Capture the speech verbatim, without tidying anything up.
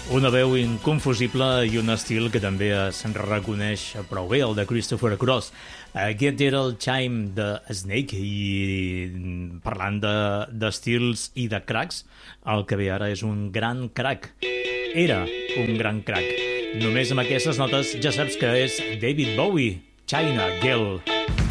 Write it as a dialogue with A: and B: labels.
A: Una veu inconfusible i un estil que també se'n reconeix prou bé, el de Christopher Cross. Aquest era el Chime de Snake i parlant d'estils de, i de cracks, el que ve ara és un gran crack. Era un gran crack. Només amb aquestes notes ja saps que és David Bowie, China Girl.